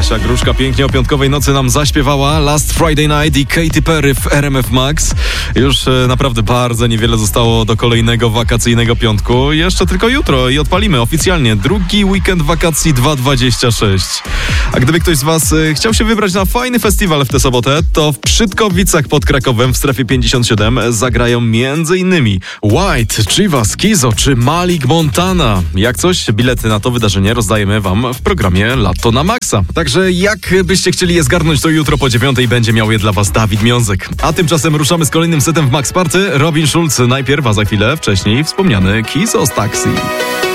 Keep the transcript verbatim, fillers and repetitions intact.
Kasia Gruszka pięknie o piątkowej nocy nam zaśpiewała Last Friday Night i Katy Perry w R M F Max. Już e, naprawdę bardzo niewiele zostało do kolejnego wakacyjnego piątku. Jeszcze tylko jutro i odpalimy oficjalnie drugi weekend wakacji dwa tysiące dwudziesty szósty. A gdyby ktoś z was e, chciał się wybrać na fajny festiwal w tę sobotę, to w Przytkowicach pod Krakowem w strefie pięćdziesiąt siedem zagrają m.in. White, Chivas, Kizo czy Malik Montana. Jak coś, bilety na to wydarzenie rozdajemy wam w programie Lato na Maxa. Także jak byście chcieli je zgarnąć, to jutro po dziewiątej będzie miał je dla was Dawid Miązek. A tymczasem ruszamy z kolejnym setem w Max Party. Robin Schulz najpierw, a za chwilę wcześniej wspomniany Kizo z Taxi.